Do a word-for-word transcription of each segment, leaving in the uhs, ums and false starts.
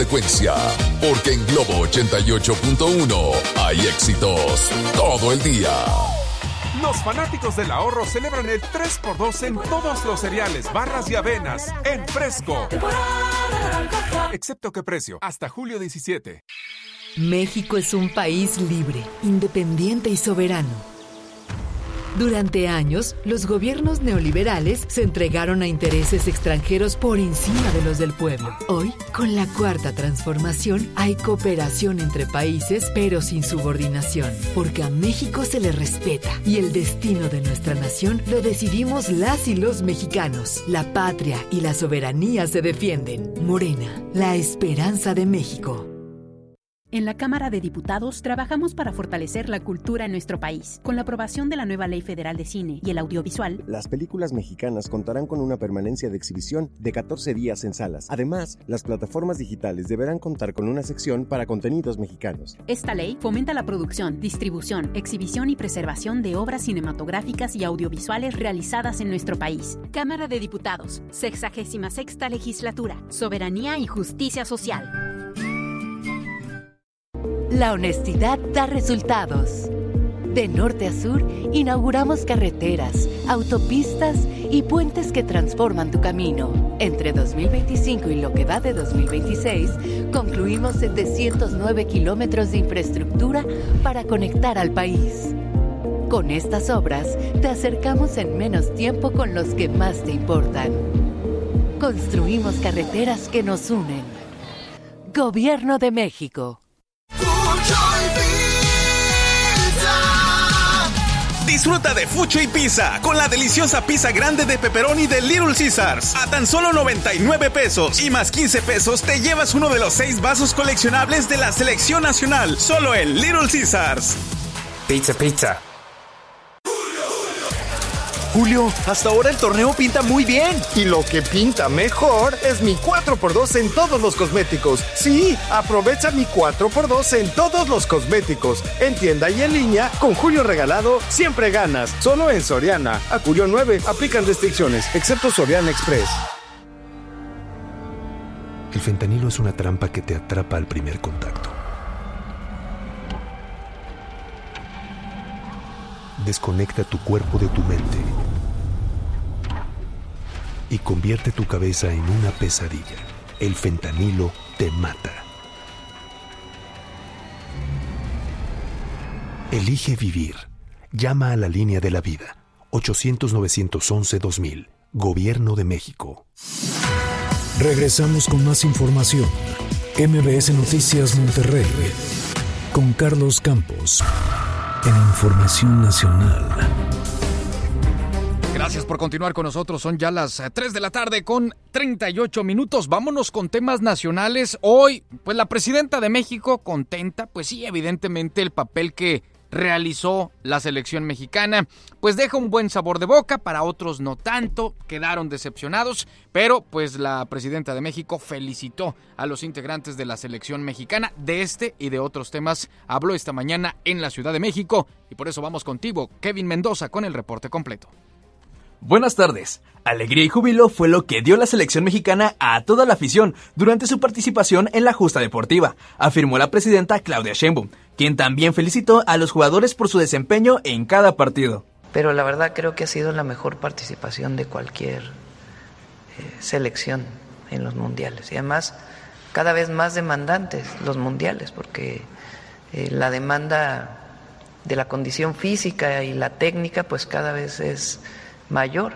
frecuencia, porque en Globo ochenta y ocho punto uno hay éxitos todo el día. Los fanáticos del ahorro celebran el tres por dos en todos los cereales, barras y avenas, en fresco. Excepto que precio, hasta julio diecisiete. México es un país libre, independiente y soberano. Durante años, los gobiernos neoliberales se entregaron a intereses extranjeros por encima de los del pueblo. Hoy, con la Cuarta Transformación, hay cooperación entre países, pero sin subordinación, porque a México se le respeta y el destino de nuestra nación lo decidimos las y los mexicanos. La patria y la soberanía se defienden. Morena, la esperanza de México. En la Cámara de Diputados trabajamos para fortalecer la cultura en nuestro país. Con la aprobación de la nueva Ley Federal de Cine y el Audiovisual, las películas mexicanas contarán con una permanencia de exhibición de catorce días en salas. Además, las plataformas digitales deberán contar con una sección para contenidos mexicanos. Esta ley fomenta la producción, distribución, exhibición y preservación de obras cinematográficas y audiovisuales realizadas en nuestro país. Cámara de Diputados, sexagésima sexta Legislatura, Soberanía y Justicia Social. La honestidad da resultados. De norte a sur, inauguramos carreteras, autopistas y puentes que transforman tu camino. Entre dos mil veinticinco y lo que va de dos mil veintiséis, concluimos setecientos nueve kilómetros de infraestructura para conectar al país. Con estas obras, te acercamos en menos tiempo con los que más te importan. Construimos carreteras que nos unen. Gobierno de México. Disfruta de Fucho y Pizza con la deliciosa pizza grande de pepperoni de Little Caesars a tan solo noventa y nueve pesos y más quince pesos te llevas uno de los seis vasos coleccionables de la selección nacional, solo en Little Caesars. Pizza, pizza. Julio, hasta ahora el torneo pinta muy bien. Y lo que pinta mejor es mi cuatro por dos en todos los cosméticos. Sí, aprovecha mi cuatro por dos en todos los cosméticos. En tienda y en línea, con Julio regalado, siempre ganas. Solo en Soriana. A Julio nueve, aplican restricciones, excepto Soriana Express. El fentanilo es una trampa que te atrapa al primer contacto. Desconecta tu cuerpo de tu mente y convierte tu cabeza en una pesadilla. El fentanilo te mata. Elige vivir. Llama a la línea de la vida. ochocientos, novecientos once, dos mil. Gobierno de México. Regresamos con más información. M B S Noticias Monterrey. Con Carlos Campos. En Información Nacional. Gracias por continuar con nosotros. Son ya las tres de la tarde con treinta y ocho minutos. Vámonos con temas nacionales. Hoy, pues la presidenta de México contenta, pues sí, evidentemente el papel que realizó la selección mexicana, pues deja un buen sabor de boca, para otros no tanto, quedaron decepcionados, pero pues la presidenta de México felicitó a los integrantes de la selección mexicana. De este y de otros temas habló esta mañana en la Ciudad de México, y por eso vamos contigo, Kevin Mendoza, con el reporte completo. Buenas tardes. Alegría y júbilo fue lo que dio la selección mexicana a toda la afición durante su participación en la justa deportiva, afirmó la presidenta Claudia Sheinbaum, quien también felicitó a los jugadores por su desempeño en cada partido. Pero la verdad creo que ha sido la mejor participación de cualquier eh, selección en los mundiales. Y además, cada vez más demandantes los mundiales, porque eh, la demanda de la condición física y la técnica pues cada vez es mayor.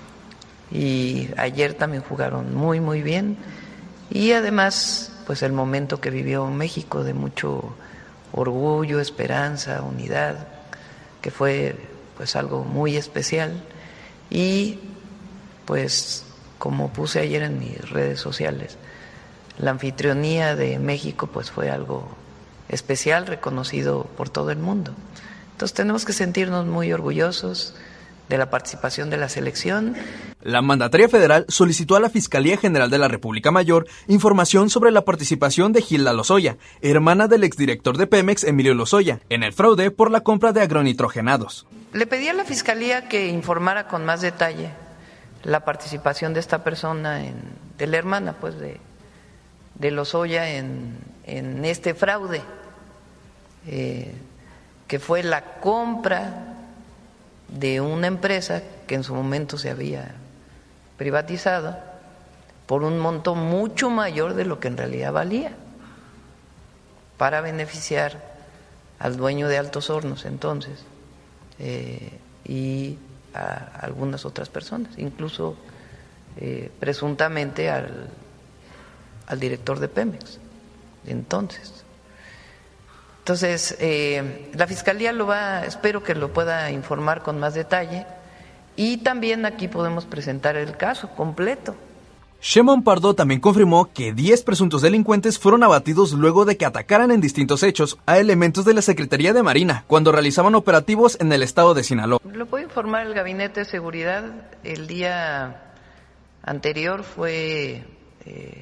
Y ayer también jugaron muy muy bien, y además pues el momento que vivió México de mucho orgullo, esperanza, unidad, que fue pues algo muy especial. Y pues como puse ayer en mis redes sociales, la anfitrionía de México pues fue algo especial, reconocido por todo el mundo. Entonces tenemos que sentirnos muy orgullosos de la participación de la selección. La mandataria federal solicitó a la Fiscalía General de la República Mayor información sobre la participación de Gilda Lozoya, hermana del exdirector de Pemex, Emilio Lozoya, en el fraude por la compra de agronitrogenados. Le pedí a la Fiscalía que informara con más detalle la participación de esta persona, en, de la hermana pues de, de Lozoya en, en este fraude, eh, que fue la compra de una empresa que en su momento se había privatizado por un monto mucho mayor de lo que en realidad valía, para beneficiar al dueño de Altos Hornos entonces eh, y a algunas otras personas, incluso eh, presuntamente al, al director de Pemex entonces. Entonces, eh, la Fiscalía lo va, espero que lo pueda informar con más detalle, y también aquí podemos presentar el caso completo. Sheinbaum Pardo también confirmó que diez presuntos delincuentes fueron abatidos luego de que atacaran en distintos hechos a elementos de la Secretaría de Marina cuando realizaban operativos en el estado de Sinaloa. Lo puede informar el Gabinete de Seguridad. El día anterior fue eh,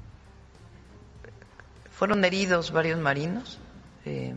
fueron heridos varios marinos eh,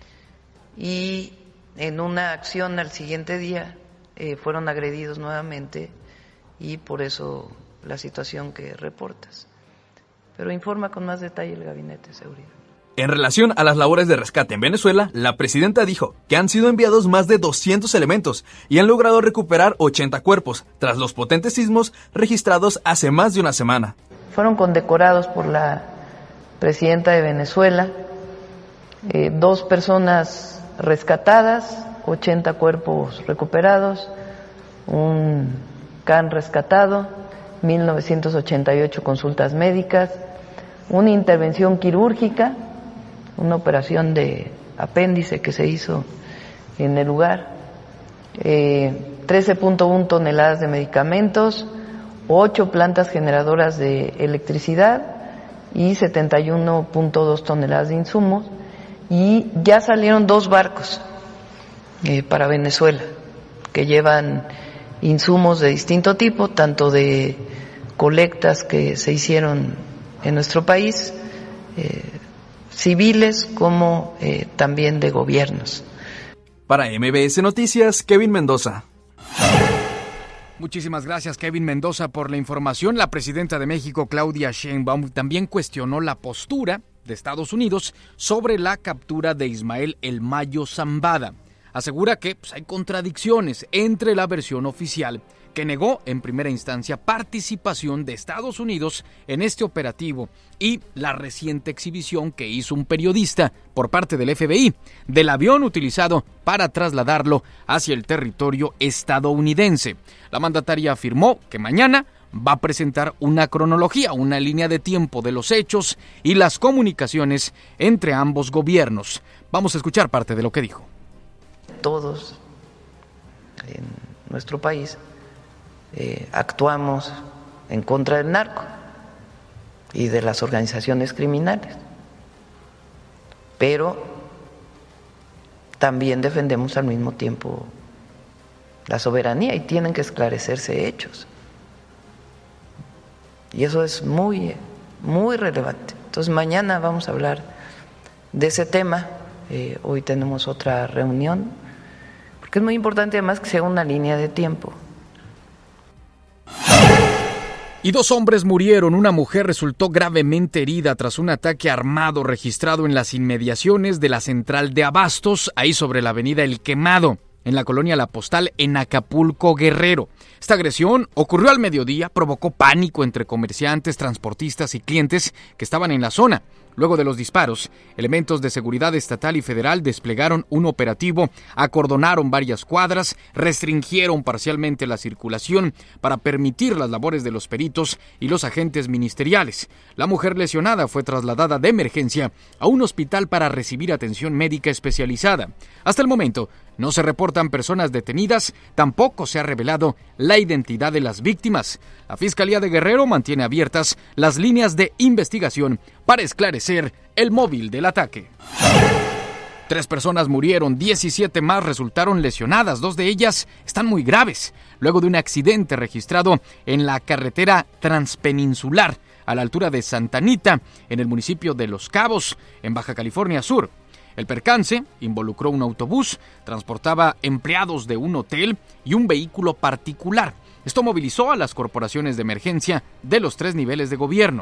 y en una acción al siguiente día eh, fueron agredidos nuevamente, y por eso la situación que reportas. Pero informa con más detalle el Gabinete de Seguridad. En relación a las labores de rescate en Venezuela, la presidenta dijo que han sido enviados más de doscientos elementos y han logrado recuperar ochenta cuerpos tras los potentes sismos registrados hace más de una semana. Fueron condecorados por la presidenta de Venezuela, eh, dos personas rescatadas, ochenta cuerpos recuperados, un can rescatado, mil novecientos ochenta y ocho consultas médicas, una intervención quirúrgica, una operación de apéndice que se hizo en el lugar, eh, trece punto uno toneladas de medicamentos, ocho plantas generadoras de electricidad y setenta y uno punto dos toneladas de insumos, y ya salieron dos barcos eh, para Venezuela que llevan insumos de distinto tipo, tanto de colectas que se hicieron en nuestro país, eh, civiles como eh, también de gobiernos. Para M B S Noticias, Kevin Mendoza. Muchísimas gracias, Kevin Mendoza, por la información. La presidenta de México, Claudia Sheinbaum, también cuestionó la postura de Estados Unidos sobre la captura de Ismael El Mayo Zambada. Asegura que pues, hay contradicciones entre la versión oficial, que negó en primera instancia participación de Estados Unidos en este operativo, y la reciente exhibición que hizo un periodista por parte del F B I del avión utilizado para trasladarlo hacia el territorio estadounidense. La mandataria afirmó que mañana va a presentar una cronología, una línea de tiempo de los hechos y las comunicaciones entre ambos gobiernos. Vamos a escuchar parte de lo que dijo. Todos en nuestro país eh, actuamos en contra del narco y de las organizaciones criminales, pero también defendemos al mismo tiempo la soberanía, y tienen que esclarecerse hechos, y eso es muy, muy relevante. Entonces mañana vamos a hablar de ese tema. Eh, hoy tenemos otra reunión, porque es muy importante además que sea una línea de tiempo. Y dos hombres murieron, una mujer resultó gravemente herida tras un ataque armado registrado en las inmediaciones de la central de abastos, ahí sobre la avenida El Quemado, en la colonia La Postal, en Acapulco, Guerrero. Esta agresión ocurrió al mediodía, provocó pánico entre comerciantes, transportistas y clientes que estaban en la zona. Luego de los disparos, elementos de seguridad estatal y federal desplegaron un operativo, acordonaron varias cuadras, restringieron parcialmente la circulación para permitir las labores de los peritos y los agentes ministeriales. La mujer lesionada fue trasladada de emergencia a un hospital para recibir atención médica especializada. Hasta el momento, no se reportan personas detenidas, tampoco se ha revelado la identidad de las víctimas. La Fiscalía de Guerrero mantiene abiertas las líneas de investigación para esclarecer el móvil del ataque. Tres personas murieron, diecisiete más resultaron lesionadas, dos de ellas están muy graves, luego de un accidente registrado en la carretera transpeninsular a la altura de Santa Anita, en el municipio de Los Cabos, en Baja California Sur. El percance involucró un autobús, transportaba empleados de un hotel y un vehículo particular. Esto movilizó a las corporaciones de emergencia de los tres niveles de gobierno.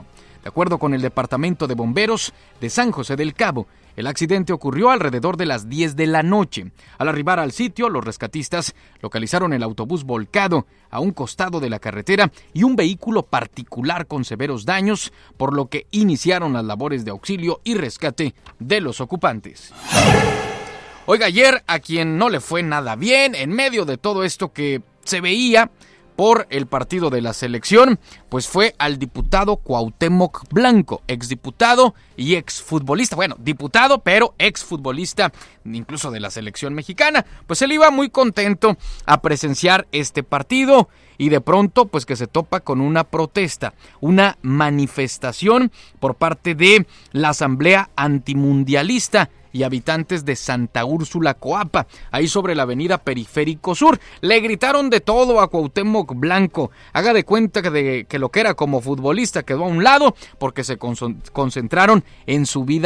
De acuerdo con el Departamento de Bomberos de San José del Cabo, el accidente ocurrió alrededor de las diez de la noche. Al arribar al sitio, los rescatistas localizaron el autobús volcado a un costado de la carretera y un vehículo particular con severos daños, por lo que iniciaron las labores de auxilio y rescate de los ocupantes. Oiga, ayer a quien no le fue nada bien, en medio de todo esto que se veía por el partido de la selección, pues fue al diputado Cuauhtémoc Blanco, exdiputado y exfutbolista, bueno, diputado pero exfutbolista incluso de la selección mexicana. Pues él iba muy contento a presenciar este partido y de pronto pues que se topa con una protesta, una manifestación por parte de la Asamblea Antimundialista y habitantes de Santa Úrsula, Coapa, ahí sobre la avenida Periférico Sur. Le gritaron de todo a Cuauhtémoc Blanco. Haga de cuenta que, de, que lo que era como futbolista quedó a un lado porque se con- concentraron en su vida